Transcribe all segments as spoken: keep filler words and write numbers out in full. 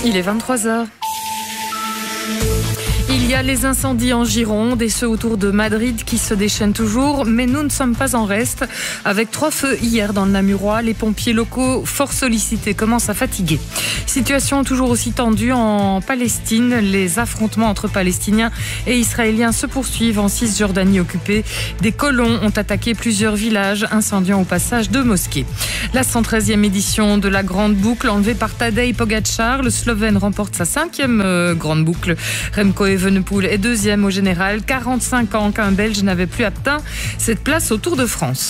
Il est vingt-trois heures. Il y a les incendies en Gironde et ceux autour de Madrid qui se déchaînent toujours, mais nous ne sommes pas en reste. Avec trois feux hier dans le Namurois, les pompiers locaux, fort sollicités, commencent à fatiguer. Situation toujours aussi tendue en Palestine. Les affrontements entre Palestiniens et Israéliens se poursuivent en Cisjordanie occupée. Des colons ont attaqué plusieurs villages, incendiant au passage deux mosquées. La cent treizième édition de la Grande Boucle, enlevée par Tadej Pogačar. Le Slovène remporte sa cinquième euh, Grande Boucle. Remco Evenepoel est deuxième au général. quarante-cinq ans qu'un Belge n'avait plus atteint cette place au Tour de France.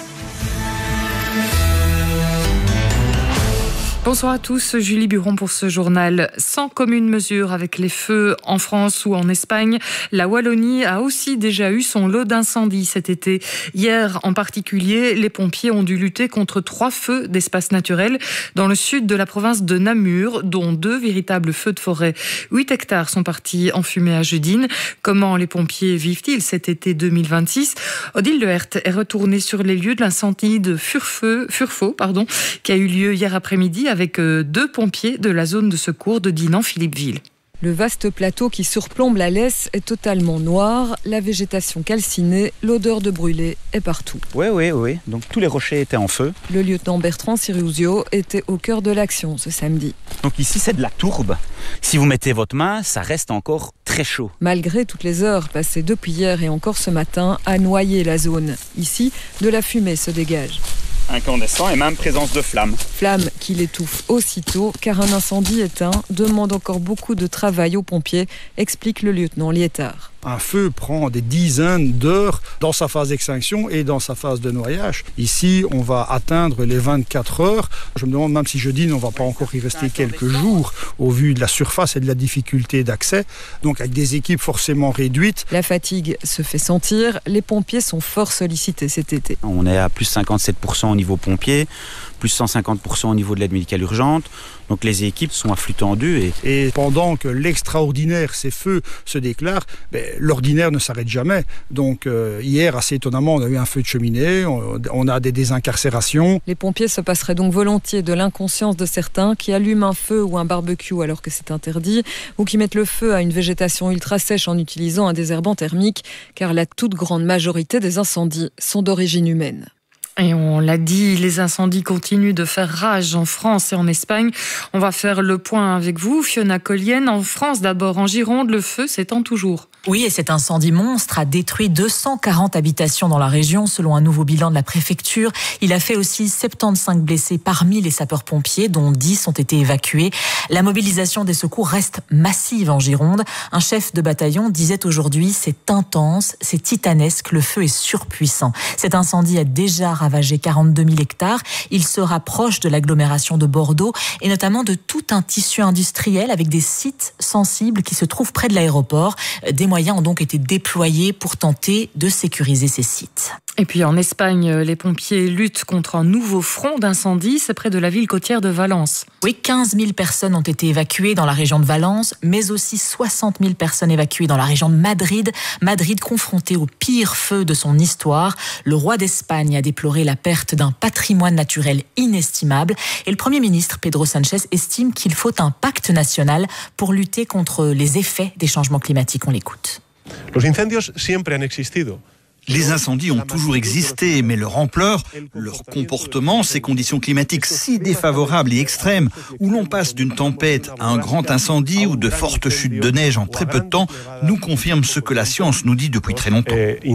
Bonsoir à tous, Julie Buron pour ce journal. Sans commune mesure avec les feux en France ou en Espagne, la Wallonie a aussi déjà eu son lot d'incendies cet été. Hier en particulier, les pompiers ont dû lutter contre trois feux d'espaces naturels dans le sud de la province de Namur, dont deux véritables feux de forêt. Huit hectares sont partis en fumée à Judine. Comment les pompiers vivent-ils cet été deux mille vingt-six ? Odile Lehert est retournée sur les lieux de l'incendie de Furfeu, Furfo, pardon, qui a eu lieu hier après-midi avec deux pompiers de la zone de secours de Dinan-Philippeville. Le vaste plateau qui surplombe la Lesse est totalement noir, la végétation calcinée, l'odeur de brûlé est partout. Oui, oui, oui. Donc tous les rochers étaient en feu. Le lieutenant Bertrand Sirusio était au cœur de l'action ce samedi. Donc ici, c'est de la tourbe. Si vous mettez votre main, ça reste encore très chaud. Malgré toutes les heures passées depuis hier et encore ce matin à noyer la zone. Ici, de la fumée se dégage. Incandescent et même présence de flammes. Flammes qui l'étouffent aussitôt car un incendie éteint demande encore beaucoup de travail aux pompiers, explique le lieutenant Liétard. Un feu prend des dizaines d'heures dans sa phase d'extinction et dans sa phase de noyage. Ici, on va atteindre les vingt-quatre heures. Je me demande même si jeudi, on ne va pas encore y rester quelques jours au vu de la surface et de la difficulté d'accès. Donc avec des équipes forcément réduites. La fatigue se fait sentir. Les pompiers sont fort sollicités cet été. On est à plus cinquante-sept pour cent au niveau pompier, plus cent cinquante pour cent au niveau de l'aide médicale urgente. Donc les équipes sont à flux tendu. Et... et pendant que l'extraordinaire, ces feux, se déclarent, ben, l'ordinaire ne s'arrête jamais. Donc euh, hier, assez étonnamment, on a eu un feu de cheminée, on, on a des désincarcérations. Les pompiers se passeraient donc volontiers de l'inconscience de certains qui allument un feu ou un barbecue alors que c'est interdit, ou qui mettent le feu à une végétation ultra sèche en utilisant un désherbant thermique, car la toute grande majorité des incendies sont d'origine humaine. Et on l'a dit, les incendies continuent de faire rage en France et en Espagne. On va faire le point avec vous, Fiona Collienne. En France, d'abord, en Gironde, le feu s'étend toujours. Oui, et cet incendie monstre a détruit deux cent quarante habitations dans la région, selon un nouveau bilan de la préfecture. Il a fait aussi soixante-quinze blessés parmi les sapeurs-pompiers, dont dix ont été évacués. La mobilisation des secours reste massive en Gironde. Un chef de bataillon disait aujourd'hui, c'est intense, c'est titanesque, le feu est surpuissant. Cet incendie a déjà ravagé quarante-deux mille hectares. Il se rapproche de l'agglomération de Bordeaux et notamment de tout un tissu industriel avec des sites sensibles qui se trouvent près de l'aéroport. Des moyens ont donc été déployés pour tenter de sécuriser ces sites. Et puis en Espagne, les pompiers luttent contre un nouveau front d'incendie. C'est près de la ville côtière de Valence. Oui, quinze mille personnes ont été évacuées dans la région de Valence, mais aussi soixante mille personnes évacuées dans la région de Madrid. Madrid confrontée au pire feu de son histoire. Le roi d'Espagne a déploré la perte d'un patrimoine naturel inestimable. Et le Premier ministre Pedro Sánchez estime qu'il faut un pacte national pour lutter contre les effets des changements climatiques. On l'écoute. Los incendios siempre han existido. Les incendies ont toujours existé, mais leur ampleur, leur comportement, ces conditions climatiques si défavorables et extrêmes, où l'on passe d'une tempête à un grand incendie ou de fortes chutes de neige en très peu de temps, nous confirment ce que la science nous dit depuis très longtemps.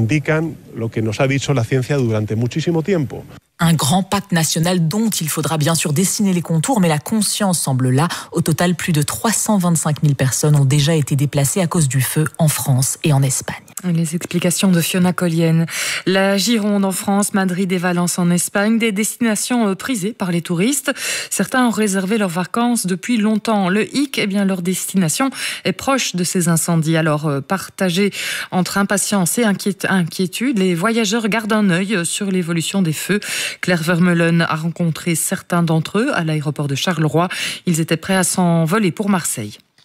Un grand pacte national dont il faudra bien sûr dessiner les contours, mais la conscience semble là. Au total, plus de trois cent vingt-cinq mille personnes ont déjà été déplacées à cause du feu en France et en Espagne. Les explications de Fiona Collienne. La Gironde en France, Madrid et Valence en Espagne, des destinations prisées par les touristes. Certains ont réservé leurs vacances depuis longtemps. Le hic, eh bien, leur destination est proche de ces incendies. Alors, partagés entre impatience et inquiétude, les voyageurs gardent un œil sur l'évolution des feux. Claire Vermeulen a rencontré certains d'entre eux à l'aéroport de Charleroi. Ils étaient prêts à s'envoler pour Marseille.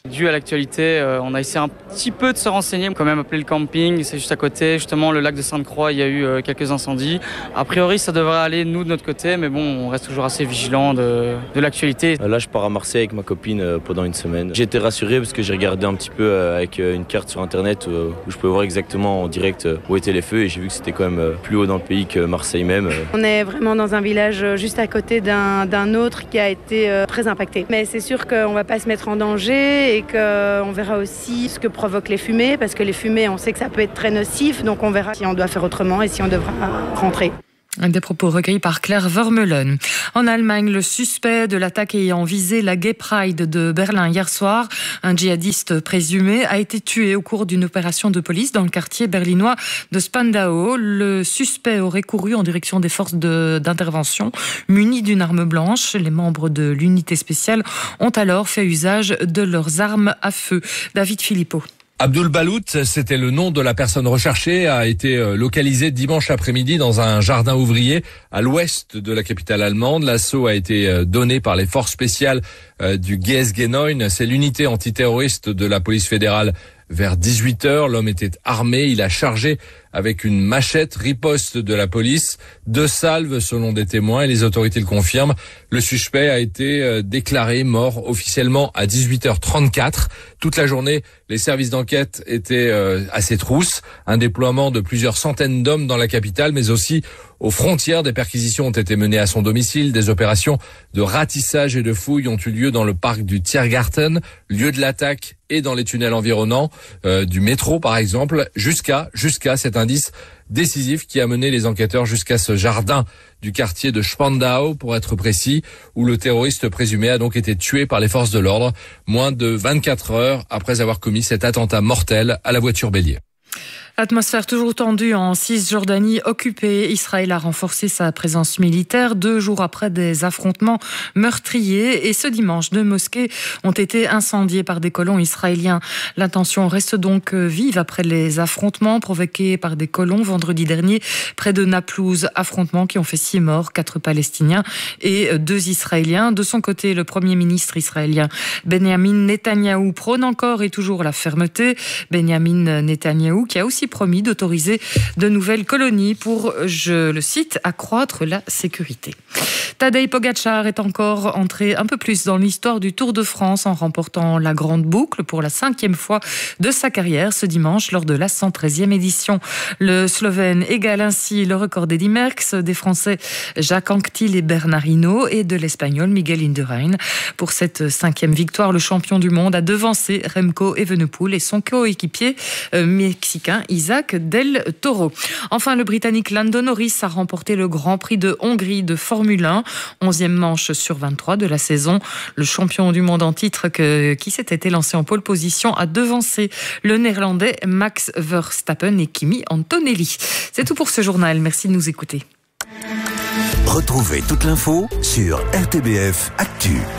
Dû à l'actualité, euh, on a essayé un petit peu de se renseigner, quand même appeler le camping, c'est juste à côté. Justement, le lac de Sainte-Croix, il y a eu euh, quelques incendies. A priori, ça devrait aller, nous, de notre côté, mais bon, on reste toujours assez vigilant de, de l'actualité. Là, je pars à Marseille avec ma copine euh, pendant une semaine. J'ai été rassuré parce que j'ai regardé un petit peu euh, avec euh, une carte sur Internet euh, où je pouvais voir exactement en direct euh, où étaient les feux et j'ai vu que c'était quand même euh, plus haut dans le pays que Marseille même. Euh. On est vraiment dans un village juste à côté d'un, d'un autre qui a été euh, très impacté. Mais c'est sûr qu'on ne va pas se mettre en danger et qu'on verra aussi ce que provoquent les fumées, parce que les fumées, on sait que ça peut être très nocif, donc on verra si on doit faire autrement et si on devra rentrer. Des propos recueillis par Claire Vermeulen. En Allemagne, le suspect de l'attaque ayant visé la Gay Pride de Berlin hier soir, un djihadiste présumé, a été tué au cours d'une opération de police dans le quartier berlinois de Spandau. Le suspect aurait couru en direction des forces de, d'intervention munies d'une arme blanche. Les membres de l'unité spéciale ont alors fait usage de leurs armes à feu. David Philippot. Abdul Balout, c'était le nom de la personne recherchée, a été localisé dimanche après-midi dans un jardin ouvrier à l'ouest de la capitale allemande. L'assaut a été donné par les forces spéciales du G S G neuf, c'est l'unité antiterroriste de la police fédérale. Vers dix-huit heures, l'homme était armé, il a chargé avec une machette, riposte de la police, deux salves selon des témoins et les autorités le confirment. Le suspect a été déclaré mort officiellement à dix-huit heures trente-quatre. Toute la journée, les services d'enquête étaient à ses trousses. Un déploiement de plusieurs centaines d'hommes dans la capitale, mais aussi aux frontières. Des perquisitions ont été menées à son domicile. Des opérations de ratissage et de fouilles ont eu lieu dans le parc du Tiergarten, lieu de l'attaque, et dans les tunnels environnants euh, du métro par exemple, jusqu'à jusqu'à cet indice décisif qui a mené les enquêteurs jusqu'à ce jardin du quartier de Spandau, pour être précis, où le terroriste présumé a donc été tué par les forces de l'ordre moins de vingt-quatre heures après avoir commis cet attentat mortel à la voiture bélier. Atmosphère toujours tendue en Cisjordanie occupée. Israël a renforcé sa présence militaire deux jours après des affrontements meurtriers. Et ce dimanche, deux mosquées ont été incendiées par des colons israéliens. La tension reste donc vive après les affrontements provoqués par des colons vendredi dernier près de Naplouse. Affrontements qui ont fait six morts, quatre Palestiniens et deux Israéliens. De son côté, le Premier ministre israélien Benjamin Netanyahou prône encore et toujours la fermeté. Benjamin Netanyahou qui a aussi promis d'autoriser de nouvelles colonies pour, je le cite, accroître la sécurité. Tadej Pogačar est encore entré un peu plus dans l'histoire du Tour de France en remportant la grande boucle pour la cinquième fois de sa carrière ce dimanche lors de la cent treizième édition. Le Slovène égale ainsi le record d'Eddy Merckx, des Français Jacques Anquetil et Bernard Hinault et de l'Espagnol Miguel Indurain. Pour cette cinquième victoire, le champion du monde a devancé Remco Evenepoel et son coéquipier euh, mexicain Isaac Del Toro. Enfin, le Britannique Lando Norris a remporté le Grand Prix de Hongrie de Formule un, onzième manche sur vingt-trois de la saison. Le champion du monde en titre que, qui s'était lancé en pole position a devancé le Néerlandais Max Verstappen et Kimi Antonelli. C'est tout pour ce journal. Merci de nous écouter. Retrouvez toute l'info sur R T B F Actu.